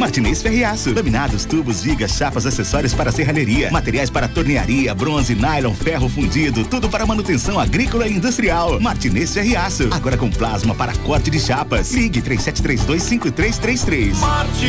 Martinez Ferreaço, laminados, tubos, vigas, chapas, acessórios para serralheria, materiais para tornearia, bronze, nylon, ferro fundido, tudo para manutenção agrícola e industrial. Martinez Ferreaço, agora com plasma para corte de chapas. Ligue 3732-5333.